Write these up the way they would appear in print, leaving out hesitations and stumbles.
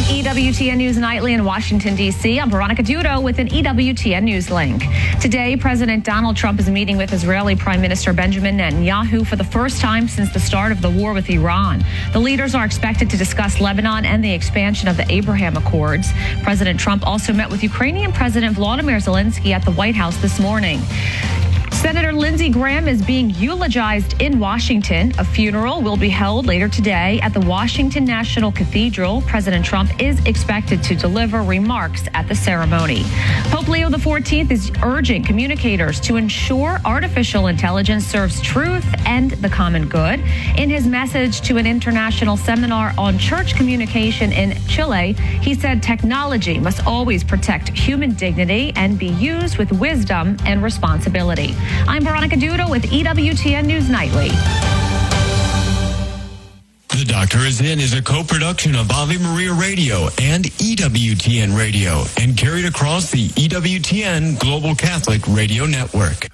EWTN News Nightly in Washington, D.C., I'm Veronica Dudo with an EWTN News link. Today, President Donald Trump is meeting with Israeli Prime Minister Benjamin Netanyahu for the first time since the start of the war with Iran. The leaders are expected to discuss Lebanon and the expansion of the Abraham Accords. President Trump also met with Ukrainian President Volodymyr Zelensky at the White House this morning. Senator Lindsey Graham is being eulogized in Washington. A funeral will be held later today at the Washington National Cathedral. President Trump is expected to deliver remarks at the ceremony. Pope Leo XIV is urging communicators to ensure artificial intelligence serves truth and the common good. In his message to an international seminar on church communication in Chile, he said technology must always protect human dignity and be used with wisdom and responsibility. I'm Veronica Dudo with EWTN News Nightly. The Doctor Is In is a co-production of Ave Maria Radio and EWTN Radio and carried across the EWTN Global Catholic Radio Network.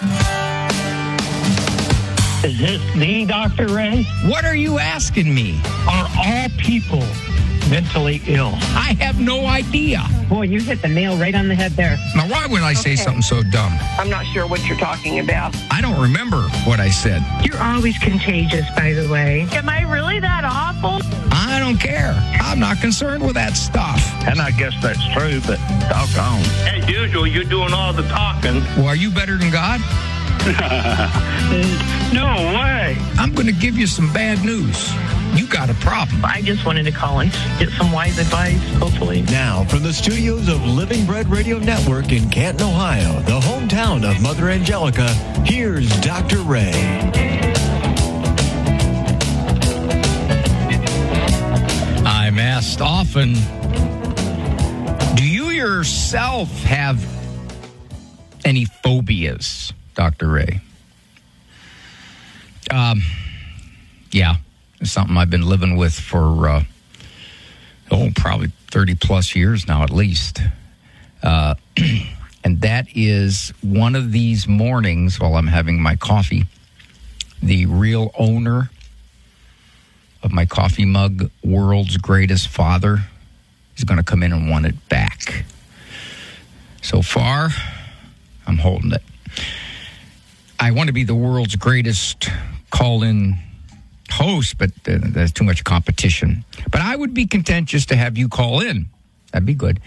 Is this the Dr. Ray? What are you asking me? Are all people mentally ill? I have no idea. Boy, you hit the nail right on the head there. Now, why would I say something so dumb? I'm not sure what you're talking about. I don't remember what I said. You're always contagious, by the way. Am I really that awful? I don't care. I'm not concerned with that stuff. And I guess that's true, but doggone. As usual, you're doing all the talking. Well, are you better than God? No way. I'm going to give you some bad news. You got a problem. I just wanted to call and get some wise advice, hopefully. Now, from the studios of Living Bread Radio Network in Canton, Ohio, the hometown of Mother Angelica, here's Dr. Ray. I'm asked often, do you yourself have any phobias, Dr. Ray? Yeah. It's something I've been living with for, probably 30 plus years now at least. And that is one of these mornings while I'm having my coffee, the real owner of my coffee mug, world's greatest father, is going to come in and want it back. So far, I'm holding it. I want to be the world's greatest call-in host, but there's too much competition. But I would be content just to have you call in. That'd be good.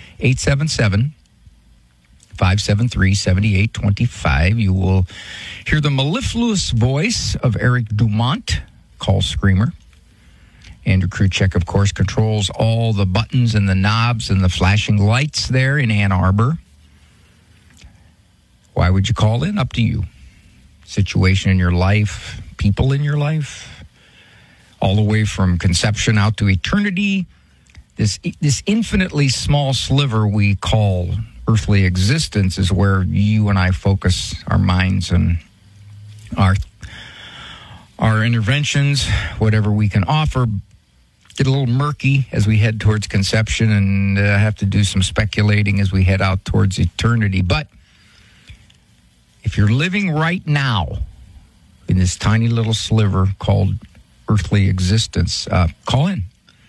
877-573-7825. You will hear the mellifluous voice of Eric Dumont, call screamer. Andrew Kruchek, of course, controls all the buttons and the knobs and the flashing lights there in Ann Arbor. Why would you call in? Up to you. Situation in your life, people in your life, all the way from conception out to eternity, this infinitely small sliver we call earthly existence is where you and I focus our minds and our interventions, whatever we can offer, get a little murky as we head towards conception and have to do some speculating as we head out towards eternity. But if you're living right now in this tiny little sliver called earthly existence, call in.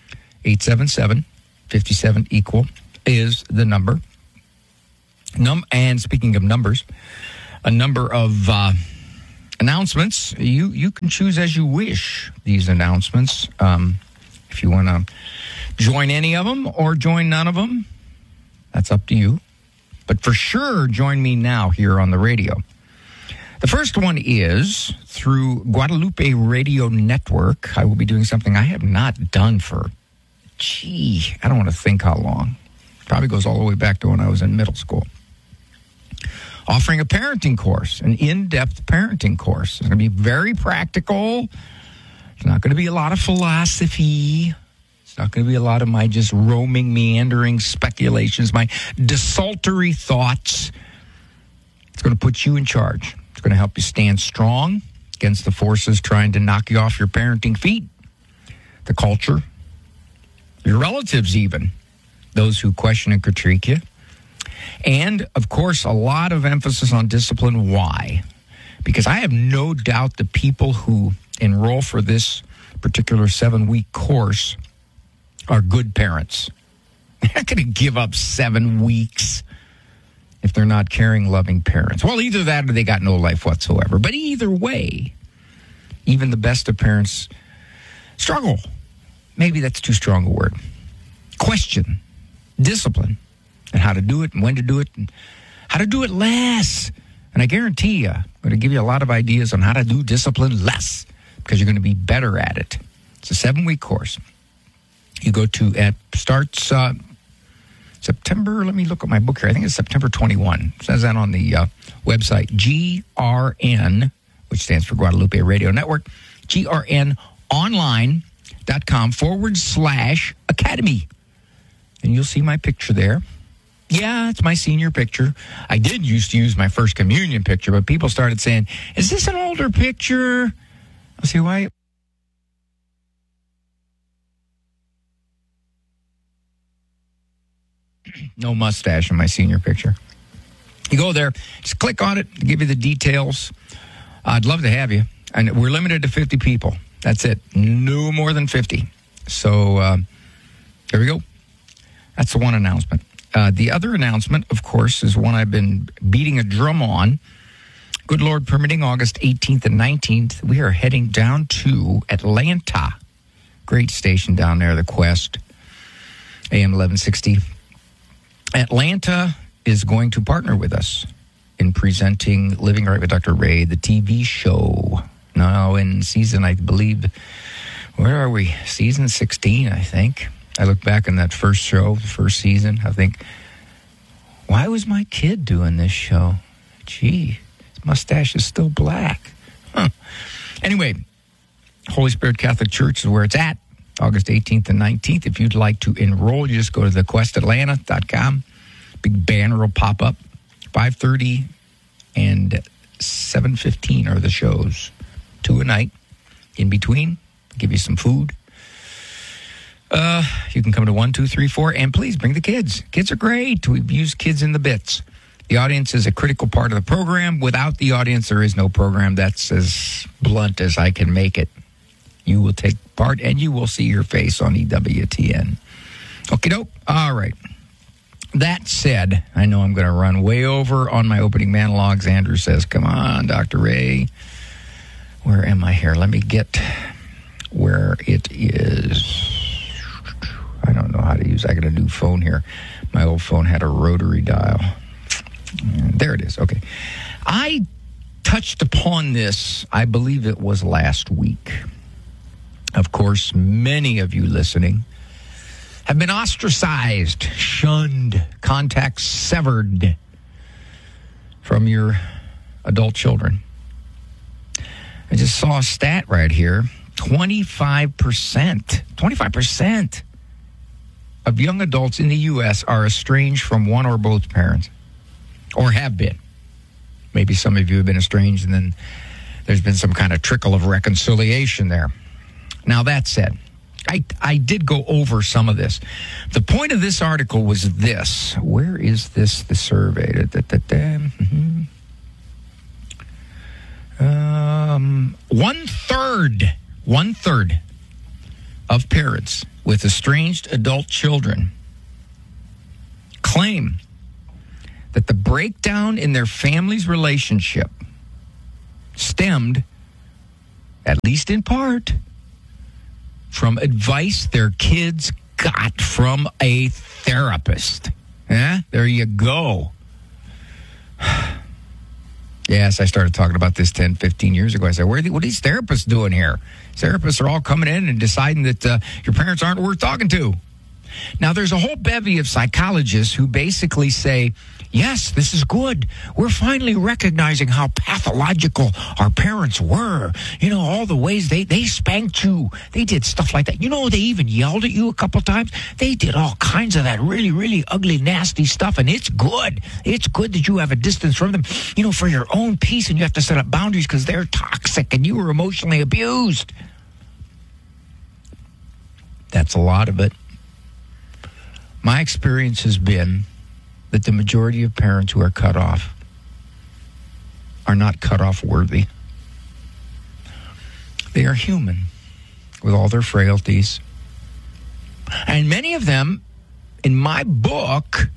877-57-EQUAL is the number. And speaking of numbers, a number of announcements. You can choose as you wish these announcements. If you want to join any of them or join none of them, that's up to you. But for sure, join me now here on the radio. The first one is through Guadalupe Radio Network. I will be doing something I have not done for, I don't want to think how long. Probably goes all the way back to when I was in middle school. Offering a parenting course, an in-depth parenting course. It's going to be very practical. It's not going to be a lot of philosophy. It's not going to be a lot of my just roaming, meandering speculations, my desultory thoughts. It's going to put you in charge. It's going to help you stand strong against the forces trying to knock you off your parenting feet, the culture, your relatives even, those who question and critique you. And, of course, a lot of emphasis on discipline. Why? Because I have no doubt the people who enroll for this particular 7-week course are good parents. They're not going to give up 7 weeks if they're not caring, loving parents. Well, either that or they got no life whatsoever. But either way, even the best of parents struggle. Maybe that's too strong a word. Question, discipline, and how to do it and when to do it and how to do it less. And I guarantee you, I'm going to give you a lot of ideas on how to do discipline less because you're going to be better at it. It's a 7-week course. You go to, starts September, let me look at my book here. I think it's September 21. It says that on the website, GRN, which stands for Guadalupe Radio Network, grnonline.com/academy. And you'll see my picture there. Yeah, it's my senior picture. I did used to use my first communion picture, but people started saying, is this an older picture? I'll see why. No mustache in my senior picture. You go there, just click on it, give you the details. I'd love to have you. And we're limited to 50 people. That's it. No more than 50. So there we go. That's the one announcement. The other announcement, of course, is one I've been beating a drum on. Good Lord permitting, August 18th and 19th, we are heading down to Atlanta. Great station down there, the Quest, AM 1160. Atlanta is going to partner with us in presenting Living Right with Dr. Ray, the TV show. Now in season, I believe, where are we? Season 16, I think. I look back on that first show, the first season. I think, why was my kid doing this show? Gee, his mustache is still black. Huh. Anyway, Holy Spirit Catholic Church is where it's at. August 18th and 19th. If you'd like to enroll, you just go to thequestatlanta.com. Big banner will pop up. 5:30 and 7:15 are the shows. 2 a night. In between, give you some food. You can come to 1, 2, 3, 4, and please bring the kids. Kids are great. We've used kids in the bits. The audience is a critical part of the program. Without the audience, there is no program. That's as blunt as I can make it. You will take part, and you will see your face on EWTN. Okie doke. All right. That said, I know I'm going to run way over on my opening monologues. Andrew says, come on, Dr. Ray. Where am I here? Let me get where it is. I don't know how to use. I got a new phone here. My old phone had a rotary dial. There it is. Okay. I touched upon this, I believe it was last week. Of course, many of you listening have been ostracized, shunned, contact severed from your adult children. I just saw a stat right here. 25% of young adults in the U.S. are estranged from one or both parents, or have been. Maybe some of you have been estranged, and then there's been some kind of trickle of reconciliation there. Now, that said, I did go over some of this. The point of this article was this. Where is this, the survey? 1/3 of parents with estranged adult children claim that the breakdown in their family's relationship stemmed, at least in part, from advice their kids got from a therapist. There you go. Yes, I started talking about this 10, 15 years ago. I said, what are these therapists doing here? Therapists are all coming in and deciding that your parents aren't worth talking to. Now, there's a whole bevy of psychologists who basically say, yes, this is good. We're finally recognizing how pathological our parents were. You know, all the ways they spanked you. They did stuff like that. You know, they even yelled at you a couple times. They did all kinds of that really, really ugly, nasty stuff. And it's good. It's good that you have a distance from them, you know, for your own peace. And you have to set up boundaries because they're toxic and you were emotionally abused. That's a lot of it. My experience has been that the majority of parents who are cut off are not cut off worthy. They are human with all their frailties. And many of them in my book,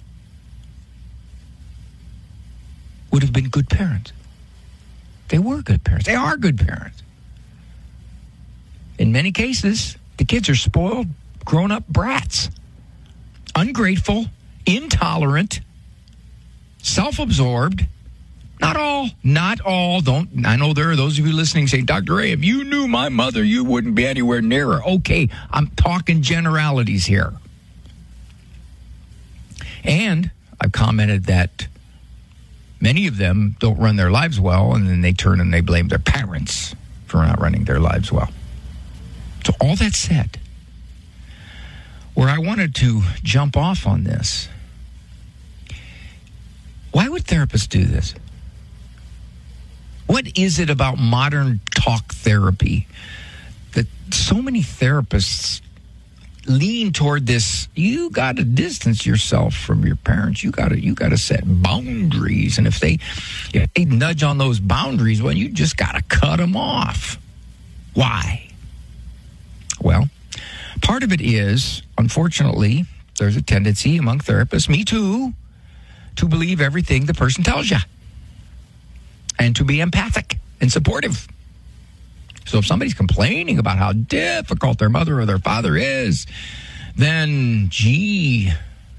would have been good parents. They were good parents. They are good parents. In many cases, the kids are spoiled, grown-up brats. Ungrateful, intolerant, self-absorbed. Not all. I know there are those of you listening saying, Dr. Ray, if you knew my mother, you wouldn't be anywhere near her. Okay, I'm talking generalities here. And I've commented that many of them don't run their lives well, and then they turn and they blame their parents for not running their lives well. So all that said, where I wanted to jump off on this, why would therapists do this? What is it about modern talk therapy that so many therapists lean toward this? You got to distance yourself from your parents. You got to set boundaries, and if they nudge on those boundaries, well, you just got to cut them off. Why? Well, part of it is, unfortunately, there's a tendency among therapists, me too, to believe everything the person tells you and to be empathic and supportive. So if somebody's complaining about how difficult their mother or their father is, then, gee,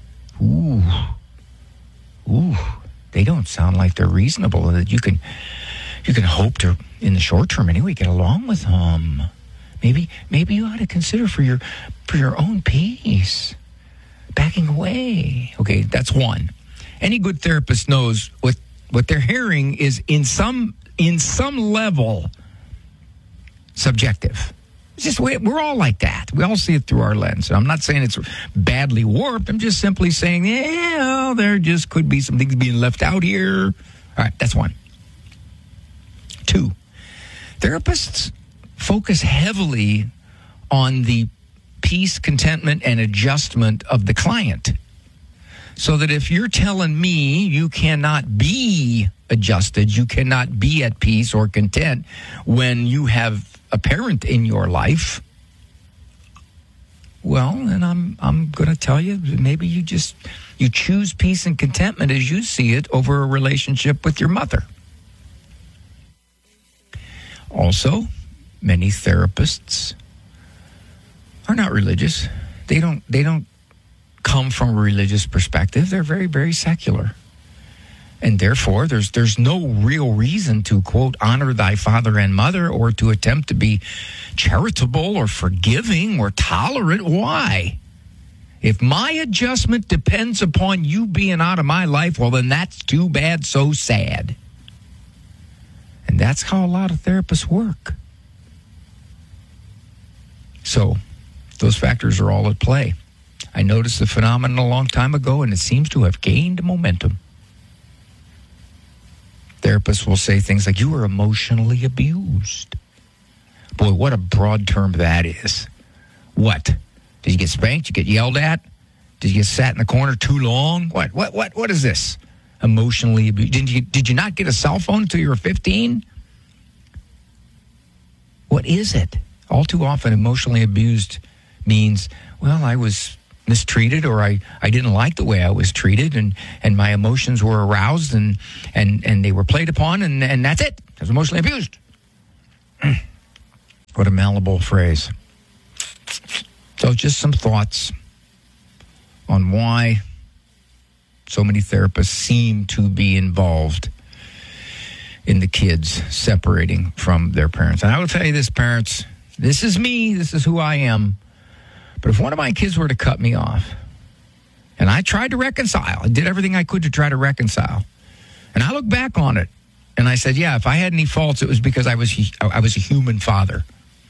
they don't sound like they're reasonable, that you can hope to, in the short term anyway, get along with them. Maybe you ought to consider for your own peace, backing away. Okay, that's one. Any good therapist knows what they're hearing is in some level subjective. It's just we're all like that. We all see it through our lens. And I'm not saying it's badly warped. I'm just simply saying, there just could be some things being left out here. All right, that's one. Two, therapists focus heavily on the peace, contentment, and adjustment of the client. So that if you're telling me you cannot be adjusted, you cannot be at peace or content when you have a parent in your life, well, then I'm going to tell you, maybe you choose peace and contentment as you see it over a relationship with your mother. Also, many therapists are not religious. They don't come from a religious perspective. They're very, very secular. And therefore, there's no real reason to, quote, honor thy father and mother or to attempt to be charitable or forgiving or tolerant. Why? If my adjustment depends upon you being out of my life, well, then that's too bad, so sad. And that's how a lot of therapists work. So those factors are all at play. I noticed the phenomenon a long time ago, and it seems to have gained momentum. Therapists will say things like, you were emotionally abused. Boy, what a broad term that is. What? Did you get spanked? Did you get yelled at? Did you get sat in the corner too long? What is this? Emotionally abused. Did you not get a cell phone until you were 15? What is it? All too often, emotionally abused means, well, I was mistreated, or I didn't like the way I was treated, and my emotions were aroused and they were played upon, and that's it. I was emotionally abused. What a malleable phrase. So just some thoughts on why so many therapists seem to be involved in the kids separating from their parents. And I will tell you this, parents, this is me, this is who I am. But if one of my kids were to cut me off, and I tried to reconcile, I did everything I could to try to reconcile, and I look back on it, and I said, yeah, if I had any faults, it was because I was a human father.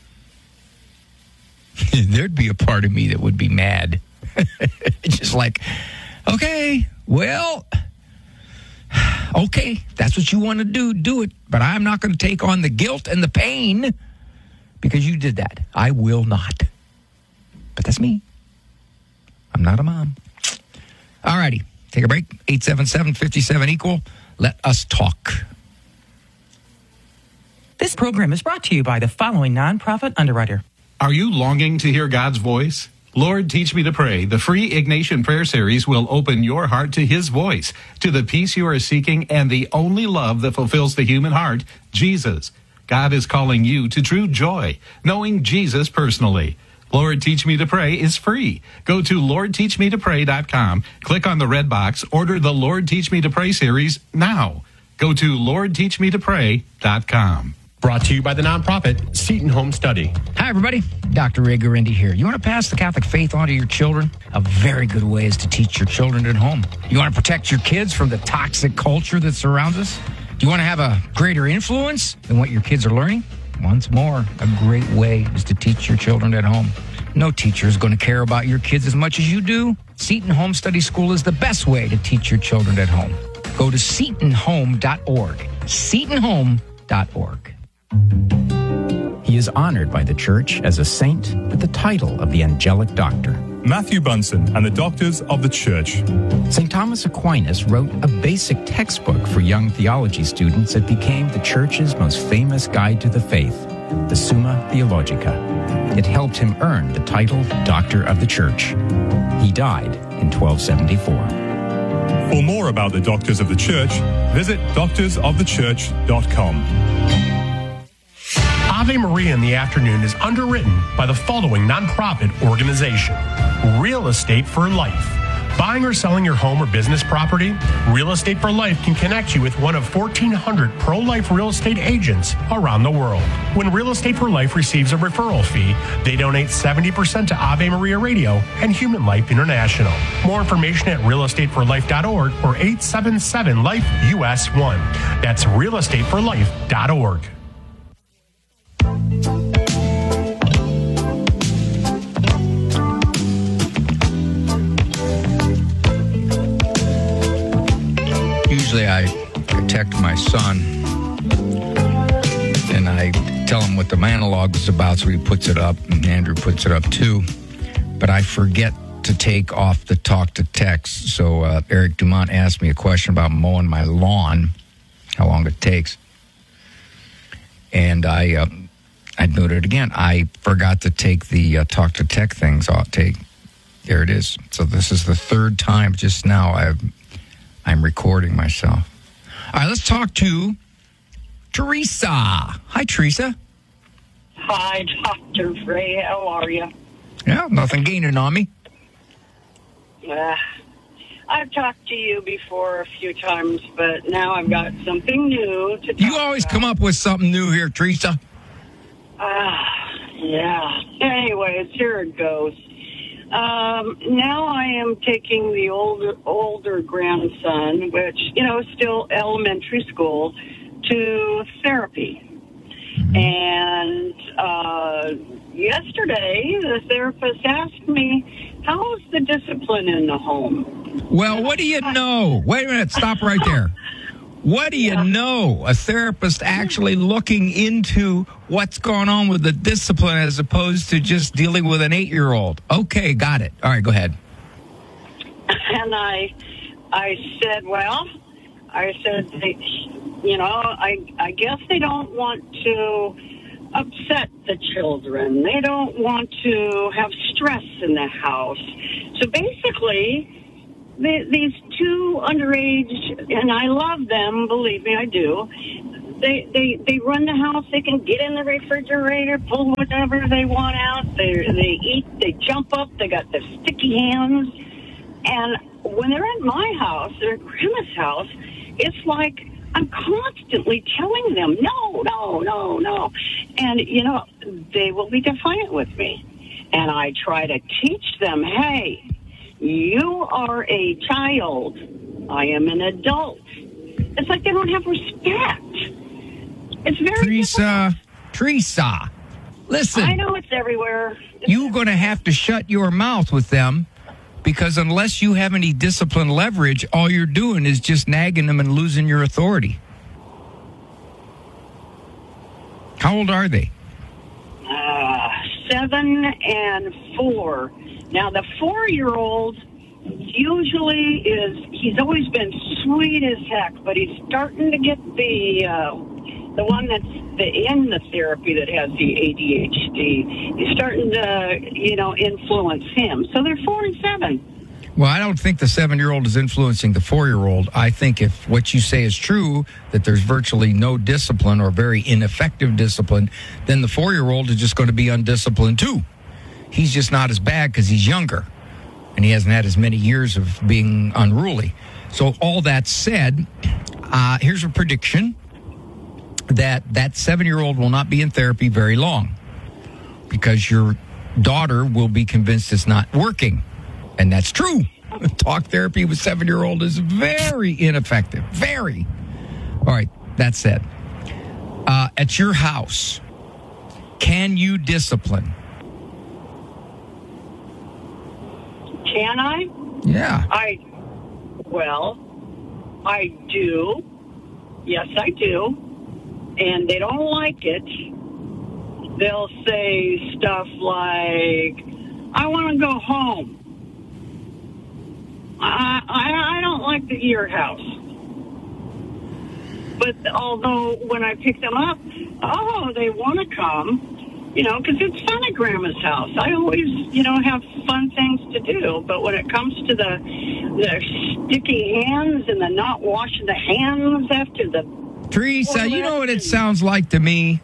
There'd be a part of me that would be mad. Just like, okay, well, okay, that's what you want to do it. But I'm not going to take on the guilt and the pain because you did that. I will not. But that's me. I'm not a mom. All righty. Take a break. 877-57-EQUAL. Let us talk. This program is brought to you by the following nonprofit underwriter. Are you longing to hear God's voice? Lord, Teach Me to Pray, the free Ignatian prayer series will open your heart to His voice, to the peace you are seeking, and the only love that fulfills the human heart, Jesus. God is calling you to true joy, knowing Jesus personally. Lord, Teach Me to Pray is free. Go to LordTeachMeToPray.com, click on the red box, order the Lord, Teach Me to Pray series now. Go to LordTeachMeToPray.com. Brought to you by the nonprofit Seton Home Study. Hi, everybody. Dr. Ray Guarendi here. You want to pass the Catholic faith on to your children? A very good way is to teach your children at home. You want to protect your kids from the toxic culture that surrounds us? Do you want to have a greater influence in what your kids are learning? Once more, a great way is to teach your children at home. No teacher is going to care about your kids as much as you do. Seton Home Study School is the best way to teach your children at home. Go to SetonHome.org. SetonHome.org. He is honored by the Church as a saint with the title of the Angelic Doctor. Matthew Bunson and the Doctors of the Church. St. Thomas Aquinas wrote a basic textbook for young theology students that became the Church's most famous guide to the faith, the Summa Theologica. It helped him earn the title Doctor of the Church. He died in 1274. For more about the Doctors of the Church, visit doctorsofthechurch.com. Ave Maria in the Afternoon is underwritten by the following nonprofit organization: Real Estate for Life. Buying or selling your home or business property? Real Estate for Life can connect you with one of 1,400 pro-life real estate agents around the world. When Real Estate for Life receives a referral fee, they donate 70% to Ave Maria Radio and Human Life International. More information at realestateforlife.org or 877-LIFE-US1. That's realestateforlife.org. Usually I protect my son and I tell him what the monologue is about, so he puts it up, and Andrew puts it up too. But I forget to take off the talk to text. So Eric Dumont asked me a question about mowing my lawn, how long it takes. And I noted it again. I forgot to take the talk to tech things off. There it is. So this is the third time just now I'm recording myself. All right, let's talk to Teresa. Hi, Teresa. Hi, Dr. Ray. How are you? Yeah, nothing gaining on me. I've talked to you before a few times, but now I've got something new to talk You always about. come up with something new here, Teresa. Yeah. Anyways, here it goes. Now I am taking the older grandson, which, still elementary school, to therapy. And yesterday, the therapist asked me, how's the discipline in the home? Well, what do you know? Wait a minute. Stop right there. What do you know? A therapist actually looking into what's going on with the discipline as opposed to just dealing with an 8-year-old. Okay, got it. All right, go ahead. And I said, I guess they don't want to upset the children. They don't want to have stress in the house. So basically, these two underage, and I love them, believe me, I do. They run the house. They can get in the refrigerator, pull whatever they want out. They eat. They jump up. They got the sticky hands. And when they're at my house, they're at Grandma's house, it's like I'm constantly telling them, no. And, they will be defiant with me. And I try to teach them, hey, you are a child. I am an adult. It's like they don't have respect. It's very Teresa, listen. I know it's everywhere. You're going to have to shut your mouth with them because unless you have any discipline leverage, all you're doing is just nagging them and losing your authority. How old are they? 7 and 4. Now, the 4-year-old usually he's always been sweet as heck, but he's starting to get the the one that's in the therapy that has the ADHD is starting to, influence him. So they're 4 and 7. Well, I don't think the 7-year-old is influencing the 4-year-old. I think if what you say is true, that there's virtually no discipline or very ineffective discipline, then the 4-year-old is just going to be undisciplined too. He's just not as bad because he's younger and he hasn't had as many years of being unruly. So all that said, here's a prediction that 7-year-old will not be in therapy very long because your daughter will be convinced it's not working. And that's true. Talk therapy with 7-year-old is very ineffective. Very. All right, that said, at your house, can you discipline? Can I? Yeah. I do. Yes, I do. And they don't like it. They'll say stuff like, I want to go home. I don't like your house. But although when I pick them up, they want to come, because it's fun at Grandma's house. I always, have fun things to do. But when it comes to the sticky hands and the not washing the hands after the... Teresa, you know what it sounds like to me?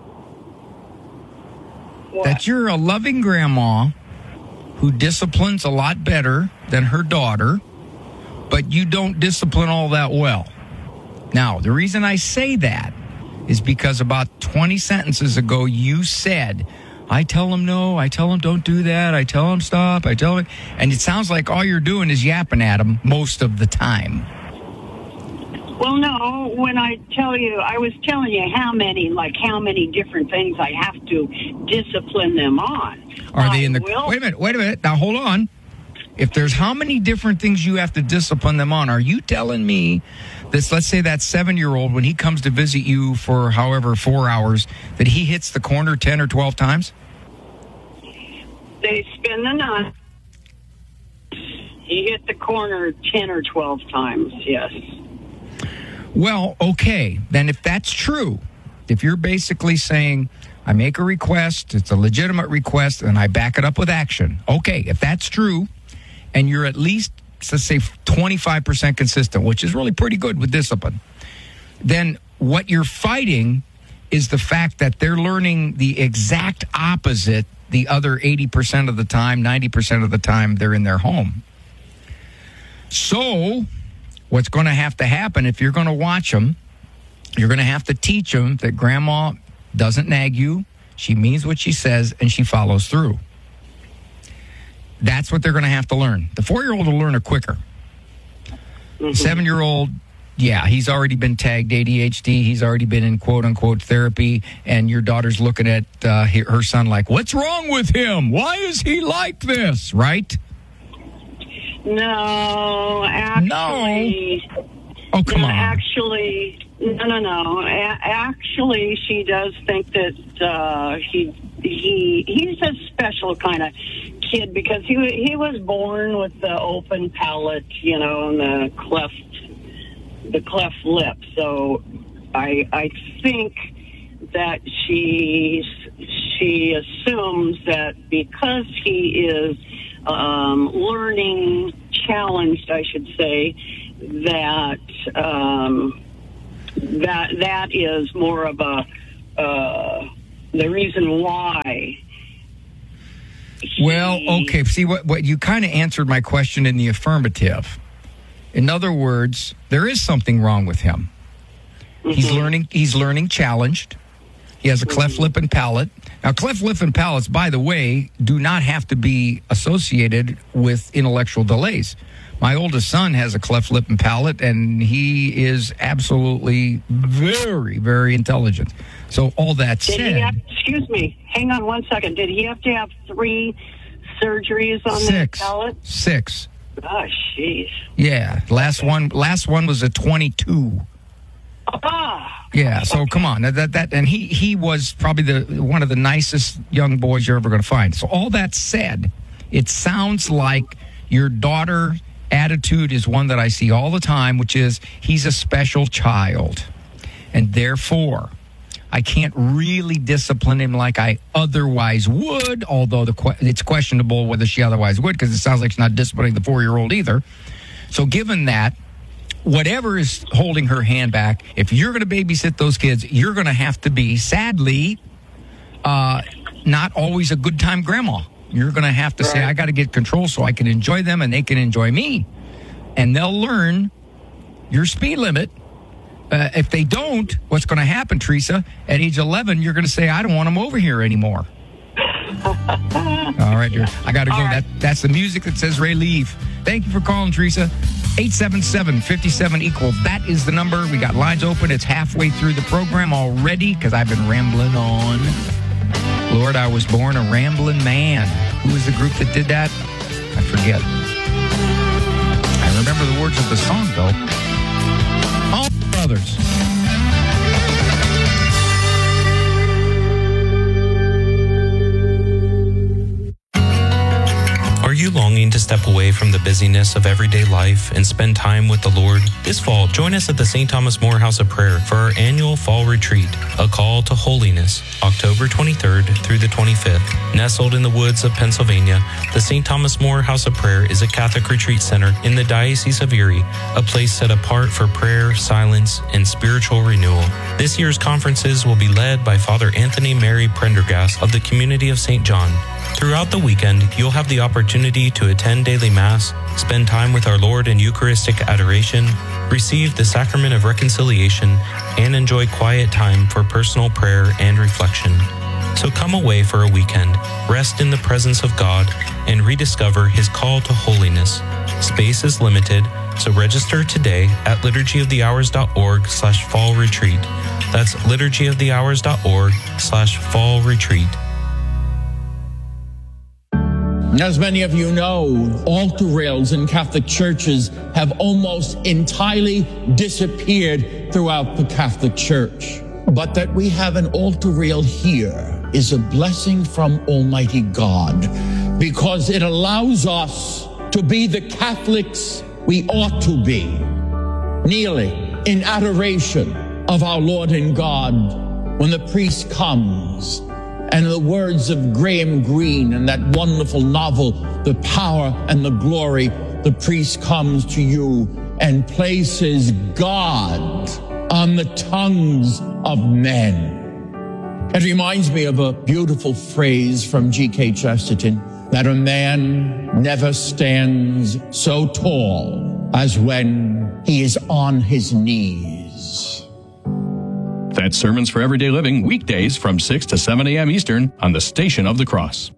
What? That you're a loving grandma who disciplines a lot better than her daughter, but you don't discipline all that well. Now, the reason I say that is because about 20 sentences ago, you said, I tell them no, I tell them don't do that, I tell them stop, I tell them... And it sounds like all you're doing is yapping at them most of the time. Well, no, when I was telling you how many different things I have to discipline them on. Are they in the... Wait a minute. Now, hold on. If there's how many different things you have to discipline them on, are you telling me this, let's say that 7-year-old, when he comes to visit you for however 4 hours, that he hits the corner 10 or 12 times? They spin the nut. He hit the corner 10 or 12 times, yes. Well, okay. Then if that's true, if you're basically saying, I make a request, it's a legitimate request, and I back it up with action. Okay, if that's true, and you're at least, let's say, 25% consistent, which is really pretty good with discipline, then what you're fighting is the fact that they're learning the exact opposite the other 80% of the time, 90% of the time they're in their home. So what's going to have to happen if you're going to watch them, you're going to have to teach them that grandma doesn't nag you, she means what she says, and she follows through. That's what they're going to have to learn. The 4-year-old will learn it quicker. Mm-hmm. 7-year-old, yeah, he's already been tagged ADHD. He's already been in quote-unquote therapy, and your daughter's looking at her son like, what's wrong with him? Why is he like this, right? No, actually... No. Oh, come on. Actually, no. Actually, she does think that he's a special kind of kid because he was born with the open palate, and the cleft lip. So I think that she assumes that because he is learning challenged, I should say, that is more of the reason why. Well, okay. See, what you kind of answered my question in the affirmative. In other words, there is something wrong with him. Mm-hmm. He's learning challenged. He has a cleft lip and palate. Now, cleft lip and palates, by the way, do not have to be associated with intellectual delays. My oldest son has a cleft lip and palate, and he is absolutely very, very intelligent. So all that said... excuse me, hang on one second. Did he have to have 3 surgeries on that palate? 6. Oh, jeez. Yeah, last one was a 22. Yeah, so come on. And he was probably one of the nicest young boys you're ever going to find. So all that said, it sounds like your daughter... attitude is one that I see all the time, which is he's a special child. And therefore, I can't really discipline him like I otherwise would, although it's questionable whether she otherwise would, because it sounds like she's not disciplining the 4-year-old either. So given that, whatever is holding her hand back, if you're going to babysit those kids, you're going to have to be, sadly, not always a good time grandma. You're going to have to say, I got to get control so I can enjoy them and they can enjoy me. And they'll learn your speed limit. If they don't, what's going to happen, Teresa? At age 11, you're going to say, I don't want them over here anymore. All right, dear. I got to go. Right. That's the music that says Ray leave. Thank you for calling, Teresa. 877-57-EQUAL. That is the number. We got lines open. It's halfway through the program already because I've been rambling on. Lord, I was born a rambling man. Who was the group that did that? I forget. I remember the words of the song, though. All brothers. Are you longing to step away from the busyness of everyday life and spend time with the Lord? This fall, join us at the St. Thomas More House of Prayer for our annual fall retreat, A Call to Holiness, October 23rd through the 25th. Nestled in the woods of Pennsylvania, the St. Thomas More House of Prayer is a Catholic retreat center in the Diocese of Erie, a place set apart for prayer, silence, and spiritual renewal. This year's conferences will be led by Father Anthony Mary Prendergast of the Community of St. John. Throughout the weekend, you'll have the opportunity to attend daily Mass, spend time with our Lord in Eucharistic adoration, receive the Sacrament of Reconciliation, and enjoy quiet time for personal prayer and reflection. So come away for a weekend, rest in the presence of God, and rediscover His call to holiness. Space is limited, so register today at liturgyofthehours.org/fall retreat. That's liturgyofthehours.org/fall retreat. As many of you know, altar rails in Catholic churches have almost entirely disappeared throughout the Catholic Church. But that we have an altar rail here is a blessing from Almighty God, because it allows us to be the Catholics we ought to be, kneeling in adoration of our Lord and God when the priest comes. And the words of Graham Greene in that wonderful novel, The Power and the Glory, the priest comes to you and places God on the tongues of men. It reminds me of a beautiful phrase from G.K. Chesterton, that a man never stands so tall as when he is on his knees. That's Sermons for Everyday Living, weekdays from 6 to 7 a.m. Eastern on the Station of the Cross.